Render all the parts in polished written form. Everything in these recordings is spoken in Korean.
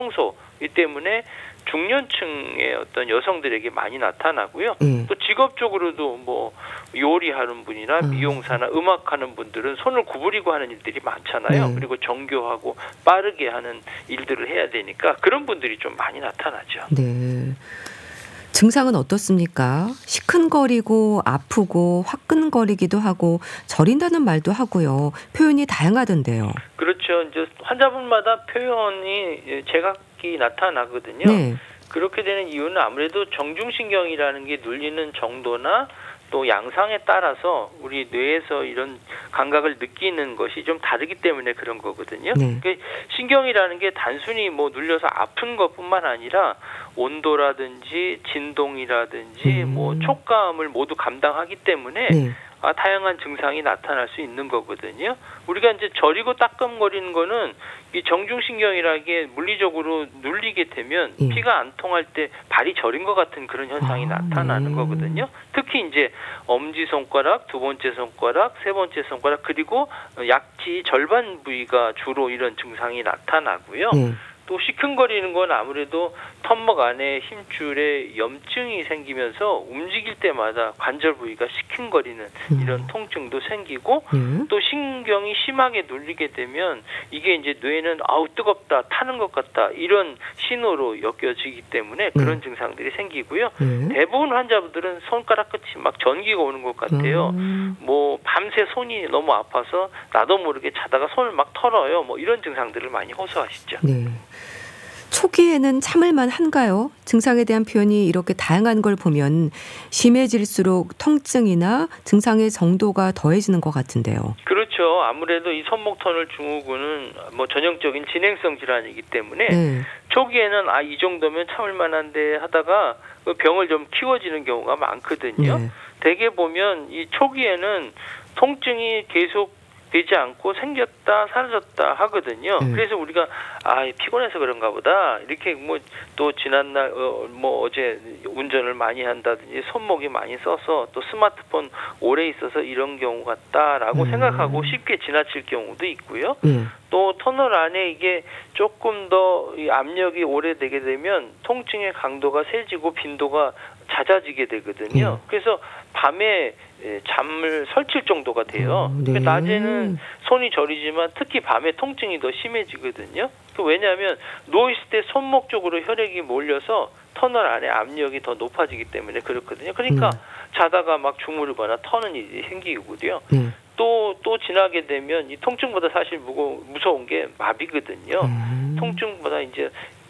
평소이기 때문에 중년층의 어떤 여성들에게 많이 나타나고요. 예. 또 직업적으로도 뭐 요리하는 분이나 미용사나 음악하는 분들은 손을 구부리고 하는 일들이 많잖아요. 네. 그리고 정교하고 빠르게 하는 일들을 해야 되니까 그런 분들이 좀 많이 나타나죠. 네. 증상은 어떻습니까? 시큰거리고 아프고 화끈거리기도 하고 저린다는 말도 하고요. 표현이 다양하던데요. 그렇죠. 이제 환자분마다 표현이 제각기 나타나거든요. 네. 그렇게 되는 이유는 아무래도 정중신경이라는 게 눌리는 정도나 또 양상에 따라서 우리 뇌에서 이런 감각을 느끼는 것이 좀 다르기 때문에 그런 거거든요. 네. 그러니까 신경이라는 게 단순히 뭐 눌려서 아픈 것뿐만 아니라 온도라든지 진동이라든지 뭐 촉감을 모두 감당하기 때문에 네. 다양한 증상이 나타날 수 있는 거거든요. 우리가 이제 저리고 따끔거리는 거는 이 정중신경이라는 게 물리적으로 눌리게 되면 예. 피가 안 통할 때 발이 저린 것 같은 그런 현상이 나타나는 네. 거거든요. 특히 이제 엄지손가락, 두 번째 손가락, 세 번째 손가락 그리고 약지 절반 부위가 주로 이런 증상이 나타나고요. 네. 또 시큰거리는 건 아무래도 턱목 안에 힘줄에 염증이 생기면서 움직일 때마다 관절 부위가 시큰거리는 이런 통증도 생기고 네. 또 신경이 심하게 눌리게 되면 이게 이제 뇌는 아우 뜨겁다 타는 것 같다 이런 신호로 여겨지기 때문에 그런 증상들이 생기고요. 네. 대부분 환자분들은 손가락 끝이 막 전기가 오는 것 같아요. 뭐 밤새 손이 너무 아파서 나도 모르게 자다가 손을 막 털어요. 뭐 이런 증상들을 많이 호소하시죠. 네. 초기에는 참을만 한가요? 증상에 대한 표현이 이렇게 다양한 걸 보면 심해질수록 통증이나 증상의 정도가 더해지는 것 같은데요. 그렇죠. 아무래도 이 손목 터널 증후군은 뭐 전형적인 진행성 질환이기 때문에 네. 초기에는 이 정도면 참을 만한데 하다가 그 병을 좀 키워지는 경우가 많거든요. 네. 대개 보면 이 초기에는 통증이 계속 되지 않고 생겼다 사라졌다 하거든요. 그래서 우리가 피곤해서 그런가 보다 이렇게 뭐 또 지난날 뭐 어제 운전을 많이 한다든지 손목이 많이 써서 또 스마트폰 오래 있어서 이런 경우 같다라고 생각하고 쉽게 지나칠 경우도 있고요. 또 터널 안에 이게 조금 더 이 압력이 오래되게 되면 통증의 강도가 세지고 빈도가 잦아지게 되거든요. 그래서 밤에 잠을 설칠 정도가 돼요. 네. 낮에는 손이 저리지만 특히 밤에 통증이 더 심해지거든요. 왜냐하면 누워있을 때 손목 쪽으로 혈액이 몰려서 터널 안에 압력이 더 높아지기 때문에 그렇거든요. 그러니까 자다가 막 주무르거나 터는 일이 생기고요. 또 지나게 되면 이 통증보다 사실 무서운 게 마비거든요. 통증보다 이제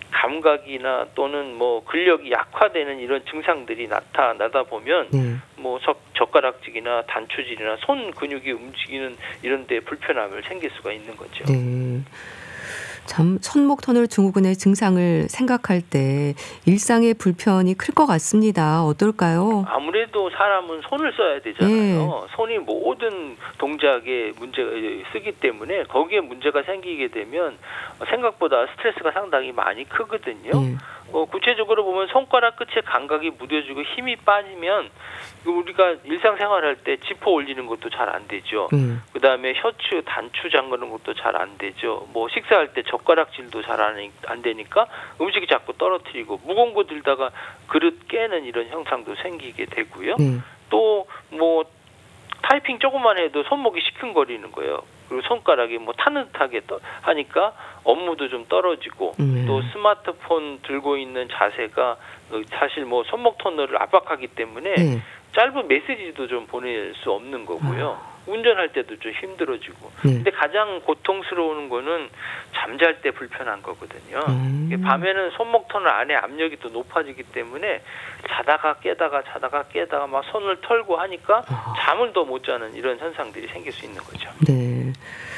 감각이나 또는 뭐 근력이 약화되는 이런 증상들이 나타나다 보면 뭐 젓가락질이나 단추질이나 손 근육이 움직이는 이런 데 불편함을 생길 수가 있는 거죠. 네. 참 손목 터널 증후군의 증상을 생각할 때 일상의 불편이 클 것 같습니다. 어떨까요? 아무래도 사람은 손을 써야 되잖아요. 손이 모든 동작에 문제가 쓰기 때문에 거기에 문제가 생기게 되면 생각보다 스트레스가 상당히 많이 크거든요. 구체적으로 보면 손가락 끝에 감각이 무뎌지고 힘이 빠지면 우리가 일상생활할 때 지퍼 올리는 것도 잘 안 되죠. 그다음에 셔츠 단추 잠그는 것도 잘 안 되죠. 뭐 식사할 때 젓가락질도 잘 안 되니까 음식이 자꾸 떨어뜨리고 무거운 거 들다가 그릇 깨는 이런 현상도 생기게 되고요. 또 뭐 타이핑 조금만 해도 손목이 시큰거리는 거예요. 그리고 손가락이 뭐 타는 듯하게 하니까 업무도 좀 떨어지고 또 스마트폰 들고 있는 자세가 사실 뭐 손목 터널을 압박하기 때문에 짧은 메시지도 좀 보낼 수 없는 거고요. 운전할 때도 좀 힘들어지고. 근데 가장 고통스러운 거는 잠잘 때 불편한 거거든요. 밤에는 손목 터널 안에 압력이 또 높아지기 때문에 자다가 깨다가 막 손을 털고 하니까 잠을 더 못 자는 이런 현상들이 생길 수 있는 거죠. 네.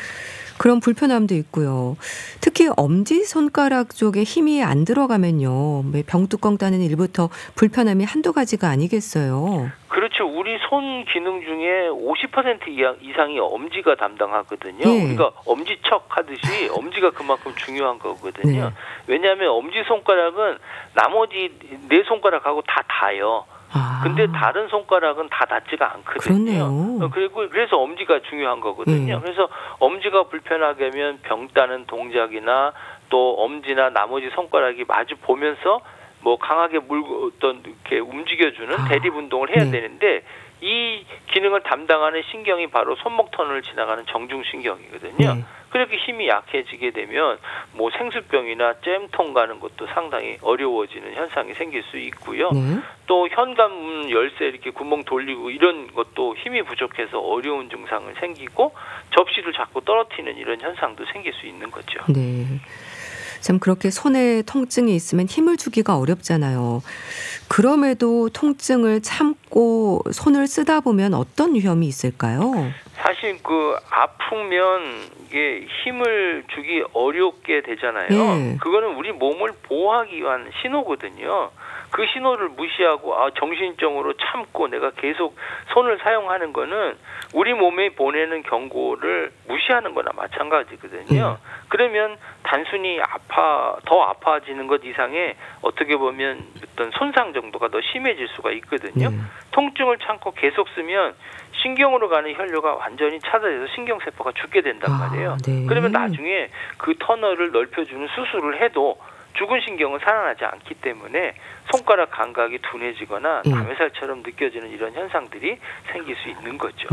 그런 불편함도 있고요. 특히 엄지손가락 쪽에 힘이 안 들어가면요. 병뚜껑 따는 일부터 불편함이 한두 가지가 아니겠어요. 그렇죠. 우리 손 기능 중에 50% 이상이 엄지가 담당하거든요. 예. 우리가 엄지척 하듯이 엄지가 그만큼 중요한 거거든요. 왜냐하면 엄지손가락은 나머지 네 손가락하고 다 닿아요. 근데 다른 손가락은 다 닿지가 않거든요. 그렇네요. 그래서 엄지가 중요한 거거든요. 그래서 엄지가 불편하게 하면 병 따는 동작이나 또 엄지나 나머지 손가락이 마주 보면서 뭐 강하게 물고 어떤 이렇게 움직여주는 대립 운동을 해야 되는데 이 기능을 담당하는 신경이 바로 손목 터널을 지나가는 정중신경이거든요. 그렇게 힘이 약해지게 되면 뭐 생수병이나 잼통 가는 것도 상당히 어려워지는 현상이 생길 수 있고요. 또 현관문 열쇠 이렇게 구멍 돌리고 이런 것도 힘이 부족해서 어려운 증상을 생기고 접시를 자꾸 떨어뜨리는 이런 현상도 생길 수 있는 거죠. 네. 참 그렇게 손에 통증이 있으면 힘을 주기가 어렵잖아요. 그럼에도 통증을 참고 손을 쓰다 보면 어떤 위험이 있을까요? 사실 그 아프면 이게 힘을 주기 어렵게 되잖아요. 그거는 우리 몸을 보호하기 위한 신호거든요. 그 신호를 무시하고 정신적으로 참고 내가 계속 손을 사용하는 거는 우리 몸에 보내는 경고를 무시하는 거나 마찬가지거든요. 그러면 단순히 더 아파지는 것 이상의 어떻게 보면 어떤 손상 정도가 더 심해질 수가 있거든요. 통증을 참고 계속 쓰면 신경으로 가는 혈류가 완전히 차단돼서 신경세포가 죽게 된단 말이에요. 그러면 나중에 그 터널을 넓혀주는 수술을 해도 죽은 신경은 살아나지 않기 때문에 손가락 감각이 둔해지거나 담회살처럼 느껴지는 이런 현상들이 생길 수 있는 거죠.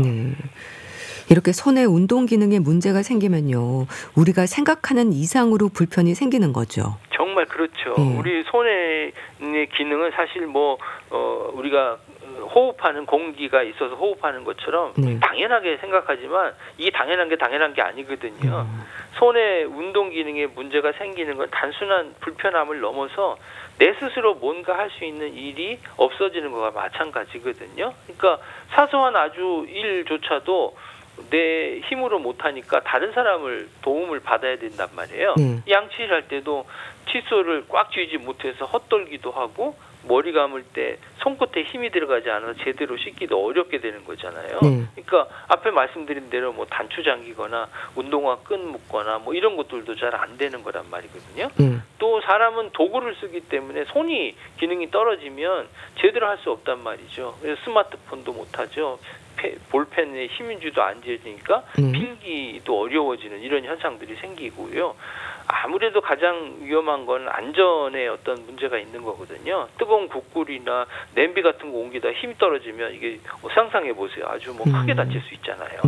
이렇게 손의 운동 기능에 문제가 생기면요, 우리가 생각하는 이상으로 불편이 생기는 거죠. 정말 그렇죠. 우리 손의 기능은 사실 우리가 호흡하는 공기가 있어서 호흡하는 것처럼 당연하게 생각하지만 이 당연한 게 아니거든요. 손의 운동 기능에 문제가 생기는 건 단순한 불편함을 넘어서 내 스스로 뭔가 할 수 있는 일이 없어지는 것과 마찬가지거든요. 그러니까 사소한 아주 일조차도 내 힘으로 못하니까 다른 사람을 도움을 받아야 된단 말이에요. 양치를 할 때도 칫솔을 꽉 쥐지 못해서 헛돌기도 하고 머리 감을 때 손끝에 힘이 들어가지 않아서 제대로 씻기도 어렵게 되는 거잖아요. 그러니까 앞에 말씀드린 대로 뭐 단추 잠기거나 운동화 끈 묶거나 뭐 이런 것들도 잘 안 되는 거란 말이거든요. 또 사람은 도구를 쓰기 때문에 손이 기능이 떨어지면 제대로 할 수 없단 말이죠. 그래서 스마트폰도 못하죠. 볼펜에 힘인지도 안 지어지니까 필기도 어려워지는 이런 현상들이 생기고요. 아무래도 가장 위험한 건 안전에 어떤 문제가 있는 거거든요. 뜨거운 국물이나 냄비 같은 거 옮기다 힘이 떨어지면 이게 상상해 보세요. 아주 크게 다칠 수 있잖아요.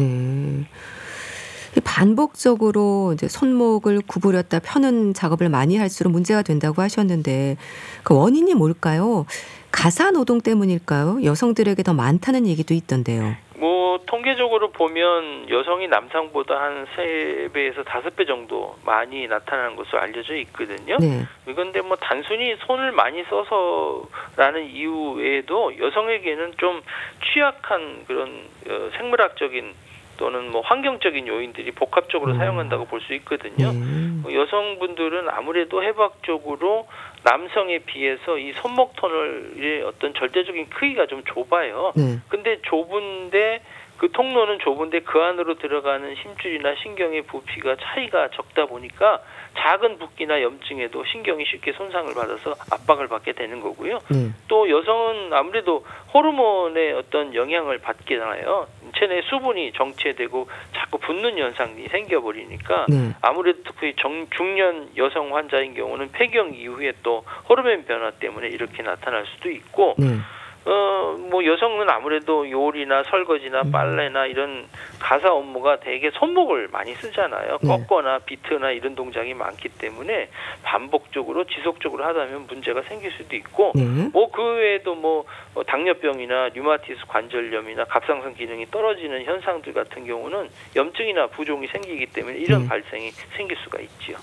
반복적으로 이제 손목을 구부렸다 펴는 작업을 많이 할수록 문제가 된다고 하셨는데 그 원인이 뭘까요? 가사 노동 때문일까요? 여성들에게 더 많다는 얘기도 있던데요. 통계적으로 보면 여성이 남성보다 한 3배에서 5배 정도 많이 나타나는 것으로 알려져 있거든요. 그런데 단순히 손을 많이 써서라는 이유 외에도 여성에게는 좀 취약한 그런 생물학적인 또는 환경적인 요인들이 복합적으로 사용한다고 볼 수 있거든요. 여성분들은 아무래도 해박적으로 남성에 비해서 이 손목 터널의 어떤 절대적인 크기가 좀 좁아요. 근데 좁은데 그 통로는 좁은데 그 안으로 들어가는 힘줄이나 신경의 부피가 차이가 적다 보니까 작은 붓기나 염증에도 신경이 쉽게 손상을 받아서 압박을 받게 되는 거고요. 또 여성은 아무래도 호르몬의 어떤 영향을 받게 되나요. 체내 수분이 정체되고 자꾸 붓는 현상이 생겨버리니까 아무래도 특히 중년 여성 환자인 경우는 폐경 이후에 또 호르몬 변화 때문에 이렇게 나타날 수도 있고 여성은 아무래도 요리나 설거지나 빨래나 이런 가사 업무가 되게 손목을 많이 쓰잖아요. 꺾거나 비트나 이런 동작이 많기 때문에 반복적으로 지속적으로 하다 보면 문제가 생길 수도 있고 그 외에도 당뇨병이나 류마티스 관절염이나 갑상선 기능이 떨어지는 현상들 같은 경우는 염증이나 부종이 생기기 때문에 이런 발생이 생길 수가 있죠.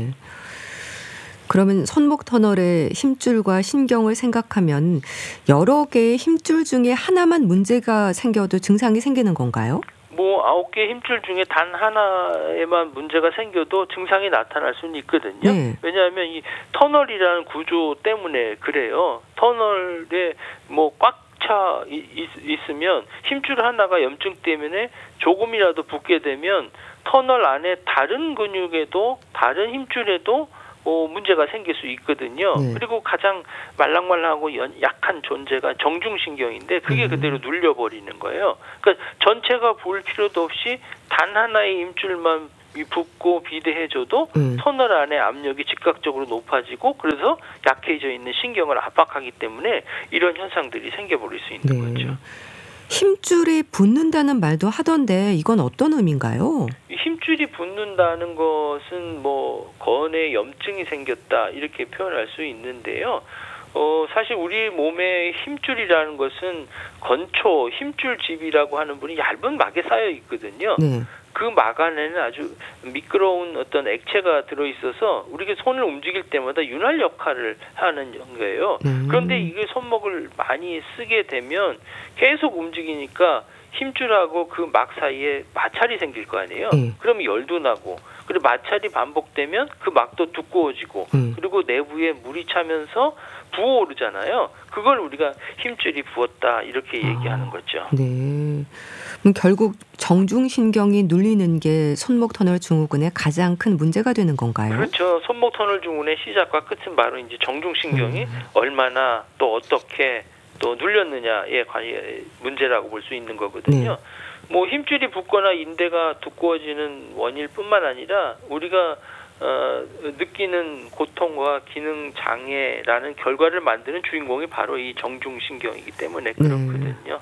그러면 손목 터널의 힘줄과 신경을 생각하면 여러 개의 힘줄 중에 하나만 문제가 생겨도 증상이 생기는 건가요? 9개 힘줄 중에 단 하나에만 문제가 생겨도 증상이 나타날 수는 있거든요. 왜냐하면 이 터널이라는 구조 때문에 그래요. 터널에 꽉 차 있으면 힘줄 하나가 염증 때문에 조금이라도 붓게 되면 터널 안에 다른 근육에도 다른 힘줄에도 문제가 생길 수 있거든요. 그리고 가장 말랑말랑하고 약한 존재가 정중신경인데 그게 그대로 눌려버리는 거예요. 그러니까 전체가 부을 필요도 없이 단 하나의 힘줄만 붓고 비대해줘도 터널 안에 압력이 즉각적으로 높아지고 그래서 약해져 있는 신경을 압박하기 때문에 이런 현상들이 생겨버릴 수 있는 거죠. 힘줄이 붓는다는 말도 하던데 이건 어떤 의미인가요? 힘줄이 붓는다는 것은 뭐 건에 염증이 생겼다 이렇게 표현할 수 있는데요. 사실 우리 몸에 힘줄이라는 것은 건초, 힘줄집이라고 하는 분이 얇은 막에 쌓여 있거든요. 그 막 안에는 아주 미끄러운 어떤 액체가 들어있어서 우리가 손을 움직일 때마다 윤활 역할을 하는 거예요. 그런데 이게 손목을 많이 쓰게 되면 계속 움직이니까 힘줄하고 그 막 사이에 마찰이 생길 거 아니에요. 그럼 열도 나고 그리고 마찰이 반복되면 그 막도 두꺼워지고 그리고 내부에 물이 차면서 부어오르잖아요. 그걸 우리가 힘줄이 부었다 이렇게 얘기하는 거죠. 네. 그럼 결국 정중신경이 눌리는 게 손목 터널 증후군의 가장 큰 문제가 되는 건가요? 그렇죠. 손목 터널 증후군의 시작과 끝은 바로 이제 정중신경이 얼마나 또 어떻게 또 눌렸느냐의 문제라고 볼 수 있는 거거든요. 뭐 힘줄이 붓거나 인대가 두꺼워지는 원인뿐만 아니라 우리가 느끼는 고통과 기능 장애라는 결과를 만드는 주인공이 바로 이 정중신경이기 때문에 그렇거든요.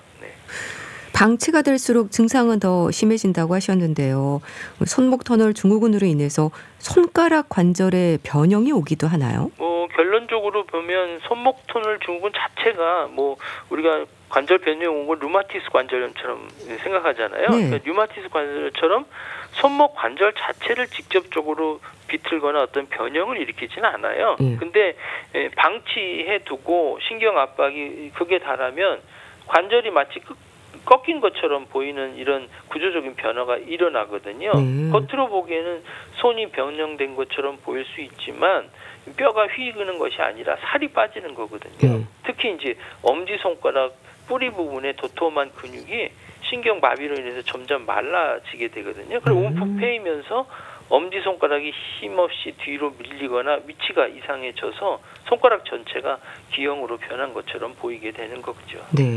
방치가 될수록 증상은 더 심해진다고 하셨는데요. 손목 터널 증후군으로 인해서 손가락 관절에 변형이 오기도 하나요? 결론적으로 보면 손목 터널 증후군 자체가 뭐 우리가 관절 변형이 온 건 류마티스 관절염처럼 생각하잖아요. 그러니까 류마티스 관절처럼 손목 관절 자체를 직접적으로 비틀거나 어떤 변형을 일으키지는 않아요. 근데 방치해 두고 신경 압박이 극에 달하면 관절이 마치 꺾인 것처럼 보이는 이런 구조적인 변화가 일어나거든요. 겉으로 보기에는 손이 변형된 것처럼 보일 수 있지만 뼈가 휘는 것이 아니라 살이 빠지는 거거든요. 특히 이제 엄지손가락 뿌리 부분의 도톰한 근육이 신경 마비로 인해서 점점 말라지게 되거든요. 그리고 움푹 패이면서 엄지손가락이 힘없이 뒤로 밀리거나 위치가 이상해져서 손가락 전체가 기형으로 변한 것처럼 보이게 되는 거죠.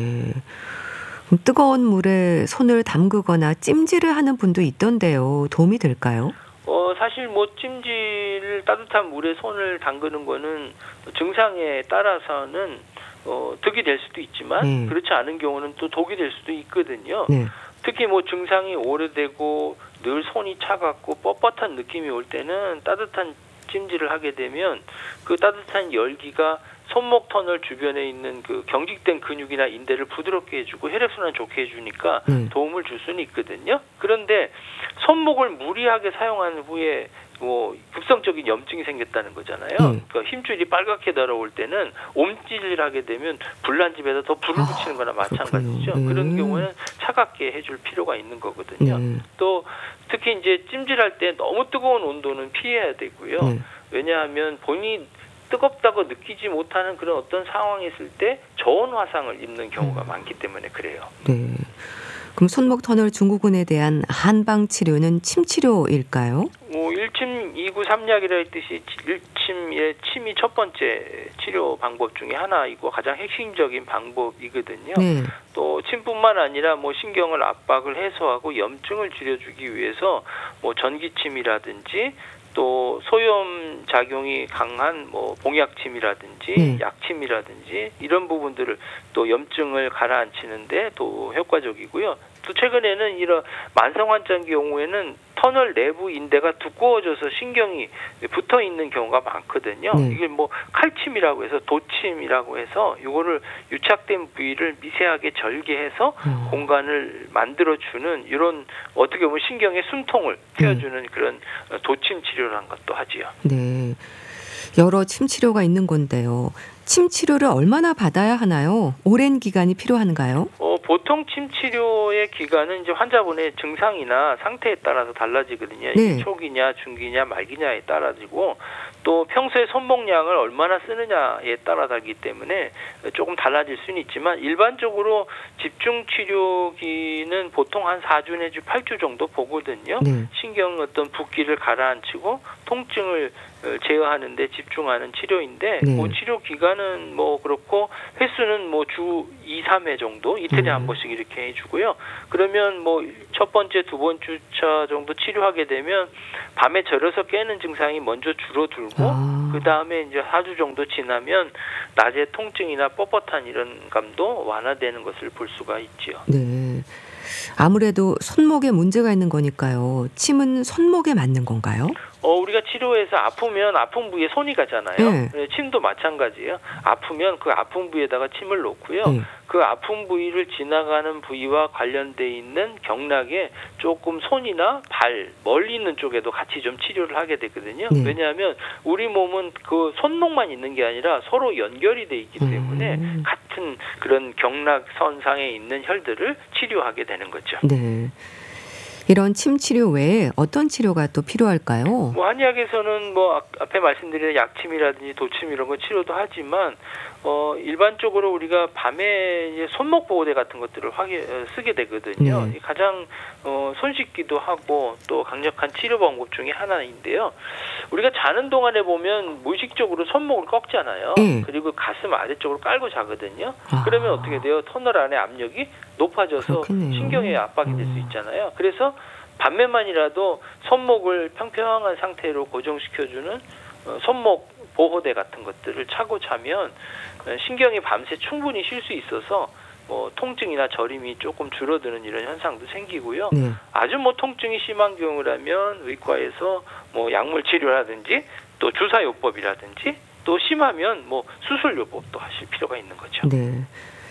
뜨거운 물에 손을 담그거나 찜질을 하는 분도 있던데요. 도움이 될까요? 사실 뭐 찜질 따뜻한 물에 손을 담그는 거는 증상에 따라서는 득이 될 수도 있지만 그렇지 않은 경우는 또 독이 될 수도 있거든요. 특히 뭐 증상이 오래되고 늘 손이 차갑고 뻣뻣한 느낌이 올 때는 따뜻한 찜질을 하게 되면 그 따뜻한 열기가 손목 터널 주변에 있는 그 경직된 근육이나 인대를 부드럽게 해주고 혈액순환 좋게 해주니까 도움을 줄 수는 있거든요. 그런데 손목을 무리하게 사용한 후에 뭐 급성적인 염증이 생겼다는 거잖아요. 그러니까 힘줄이 빨갛게 달아올 때는 옴질하게 되면 불난집에다 더 불을 붙이는 거나 마찬가지죠. 그런 경우에는 차갑게 해줄 필요가 있는 거거든요. 또 특히 이제 찜질할 때 너무 뜨거운 온도는 피해야 되고요. 왜냐하면 본인이 뜨겁다고 느끼지 못하는 그런 어떤 상황이 있을 때 저온 화상을 입는 경우가 많기 때문에 그래요. 그럼 손목 터널 증후군에 대한 한방 치료는 침치료일까요? 1침 2구 3약이라 했듯이 1침의 침이 첫 번째 치료 방법 중에 하나이고 가장 핵심적인 방법이거든요. 또 침뿐만 아니라 뭐 신경을 압박을 해소하고 염증을 줄여주기 위해서 뭐 전기침이라든지 또 소염 작용이 강한 뭐 봉약침이라든지 약침이라든지 이런 부분들을 또 염증을 가라앉히는데 또 효과적이고요. 또 최근에는 이런 만성 환자의 경우에는 터널 내부 인대가 두꺼워져서 신경이 붙어 있는 경우가 많거든요. 이게 뭐 칼침이라고 해서 도침이라고 해서 이거를 유착된 부위를 미세하게 절개해서 공간을 만들어주는 이런 어떻게 보면 신경의 숨통을 틔워주는 그런 도침 치료라는 것도 하지요. 여러 침 치료가 있는 건데요. 침 치료를 얼마나 받아야 하나요? 오랜 기간이 필요한가요? 보통 침 치료의 기간은 이제 환자분의 증상이나 상태에 따라서 달라지거든요. 초기냐, 중기냐, 말기냐에 따라지고 또 평소에 손목량을 얼마나 쓰느냐에 따라 다르기 때문에 조금 달라질 수는 있지만 일반적으로 집중 치료기는 보통 한 4주 내지 8주 정도 보거든요. 신경 어떤 붓기를 가라앉히고 통증을 제어하는 데 집중하는 치료인데 네. 그 치료 기간은 뭐 그렇고 횟수는 뭐 주 2, 3회 정도 이틀에 한 번씩 이렇게 해주고요. 그러면 뭐 첫 번째, 두 번째 주차 정도 치료하게 되면 밤에 절여서 깨는 증상이 먼저 줄어들고 그 다음에 이제 4주 정도 지나면 낮에 통증이나 뻣뻣한 이런 감도 완화되는 것을 볼 수가 있죠. 네. 아무래도 손목에 문제가 있는 거니까요. 침은 손목에 맞는 건가요? 우리가 치료해서 아프면 아픈 부위에 손이 가잖아요. 네. 침도 마찬가지예요. 아프면 그 아픈 부위에다가 침을 놓고요. 네. 그 아픈 부위를 지나가는 부위와 관련돼 있는 경락에 조금 손이나 발, 멀리 있는 쪽에도 같이 좀 치료를 하게 되거든요. 네. 왜냐하면 우리 몸은 그 손목만 있는 게 아니라 서로 연결이 돼 있기 때문에 같은 그런 경락선상에 있는 혈들을 치료하게 되는 거죠. 네. 이런 침 치료 외에 어떤 치료가 또 필요할까요? 뭐 한의학에서는 뭐 앞에 말씀드린 약침이라든지 도침 이런 거 치료도 하지만 일반적으로 우리가 밤에 이제 손목 보호대 같은 것들을 쓰게 되거든요. 네. 가장 손쉽기도 하고 또 강력한 치료 방법 중에 하나인데요. 우리가 자는 동안에 보면 무의식적으로 손목을 꺾잖아요. 네. 그리고 가슴 아래쪽으로 깔고 자거든요. 그러면 어떻게 돼요? 터널 안에 압력이 높아져서 그렇겠네요. 신경에 압박이 될 수 있잖아요. 그래서 밤에만이라도 손목을 평평한 상태로 고정시켜주는 손목 보호대 같은 것들을 차고 자면 신경이 밤새 충분히 쉴 수 있어서 뭐 통증이나 저림이 조금 줄어드는 이런 현상도 생기고요. 네. 아주 뭐 통증이 심한 경우라면 의과에서 뭐 약물 치료라든지 또 주사요법이라든지 또 심하면 뭐 수술요법도 하실 필요가 있는 거죠. 네.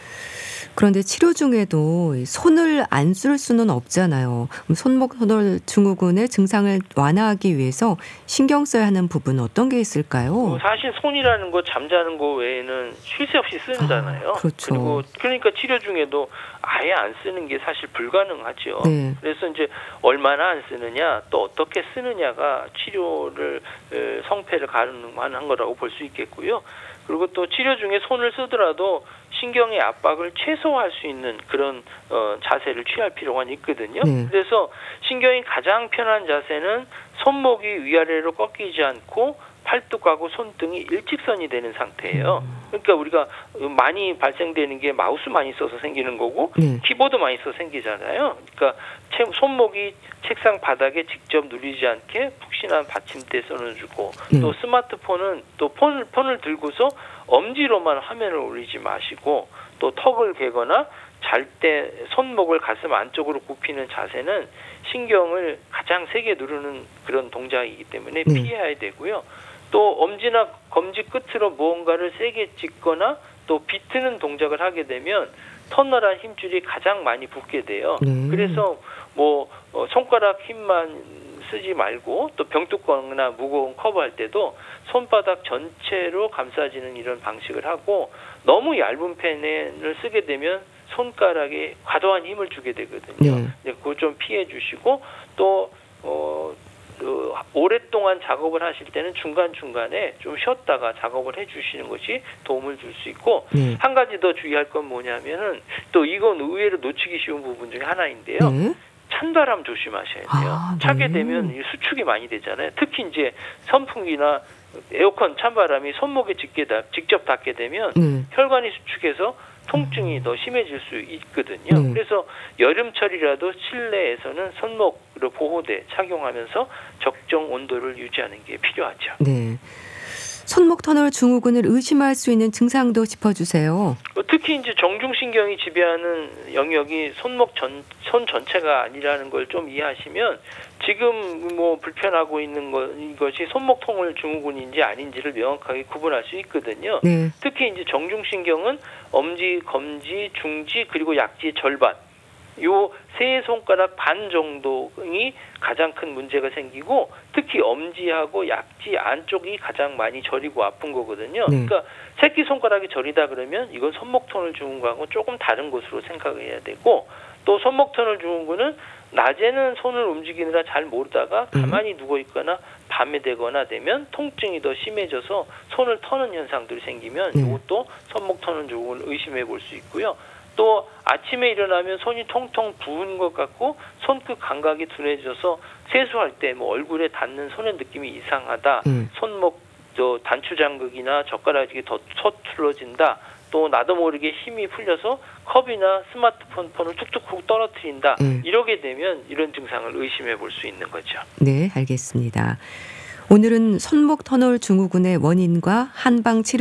그런데 치료 중에도 손을 안 쓸 수는 없잖아요. 그럼 손목 터널 증후군의 증상을 완화하기 위해서 신경 써야 하는 부분은 어떤 게 있을까요? 사실 손이라는 거 잠자는 거 외에는 쉴 새 없이 쓰잖아요. 그렇죠. 그리고 그러니까 치료 중에도 아예 안 쓰는 게 사실 불가능하죠. 네. 그래서 이제 얼마나 안 쓰느냐 또 어떻게 쓰느냐가 치료를 성패를 가늠한 거라고 볼 수 있겠고요. 그리고 또 치료 중에 손을 쓰더라도 신경의 압박을 최소화할 수 있는 그런 자세를 취할 필요가 있거든요. 네. 그래서 신경이 가장 편한 자세는 손목이 위아래로 꺾이지 않고 팔뚝하고 손등이 일직선이 되는 상태예요. 그러니까 우리가 많이 발생되는 게 마우스 많이 써서 생기는 거고 네. 키보드 많이 써서 생기잖아요. 그러니까 손목이 책상 바닥에 직접 누리지 않게 푹신한 받침대 써주고 또 스마트폰은 또 폰을 들고서 엄지로만 화면을 올리지 마시고 또 턱을 개거나 잘 때 손목을 가슴 안쪽으로 굽히는 자세는 신경을 가장 세게 누르는 그런 동작이기 때문에 피해야 되고요. 또 엄지나 검지 끝으로 무언가를 세게 짚거나 또 비트는 동작을 하게 되면 터널한 힘줄이 가장 많이 붙게 돼요. 그래서 뭐 손가락 힘만 쓰지 말고 또 병뚜껑이나 무거운 커버할 때도 손바닥 전체로 감싸지는 이런 방식을 하고 너무 얇은 펜을 쓰게 되면 손가락에 과도한 힘을 주게 되거든요. 그거 좀 피해 주시고 또 오랫동안 작업을 하실 때는 중간중간에 좀 쉬었다가 작업을 해주시는 것이 도움을 줄 수 있고 한 가지 더 주의할 건 뭐냐면은 또 이건 의외로 놓치기 쉬운 부분 중에 하나인데요. 찬바람 조심하셔야 돼요. 차게 되면 수축이 많이 되잖아요. 특히 이제 선풍기나 에어컨 찬바람이 손목에 직접 닿게 되면 혈관이 수축해서 통증이 더 심해질 수 있거든요. 그래서 여름철이라도 실내에서는 손목 보호대 착용하면서 적정 온도를 유지하는 게 필요하죠. 네. 손목 터널 증후군을 의심할 수 있는 증상도 짚어주세요. 특히 이제 정중신경이 지배하는 영역이 손 전체가 아니라는 걸 좀 이해하시면 지금 뭐 불편하고 있는 이것이 손목 터널 증후군인지 아닌지를 명확하게 구분할 수 있거든요. 특히 이제 정중신경은 엄지, 검지, 중지 그리고 약지 절반. 요 세 손가락 반 정도이 가장 큰 문제가 생기고 특히 엄지하고 약지 안쪽이 가장 많이 저리고 아픈 거거든요. 그러니까 새끼 손가락이 저리다 그러면 이건 손목 터널 증후군하고 조금 다른 것으로 생각해야 되고 또 손목 터널 증후군은 낮에는 손을 움직이느라 잘 모르다가 가만히 누워 있거나 밤에 되거나 되면 통증이 더 심해져서 손을 터는 현상들이 생기면 이것도 손목 터널 증후군을 의심해 볼 수 있고요. 또 아침에 일어나면 손이 통통 부은 것 같고 손끝 감각이 둔해져서 세수할 때 뭐 얼굴에 닿는 손의 느낌이 이상하다. 손목 단추 장극이나 젓가락이 더 서툴러진다. 또 나도 모르게 힘이 풀려서 컵이나 스마트폰 폰을 툭툭 떨어뜨린다. 이러게 되면 이런 증상을 의심해 볼 수 있는 거죠. 네, 알겠습니다. 오늘은 손목 터널 증후군의 원인과 한방 치료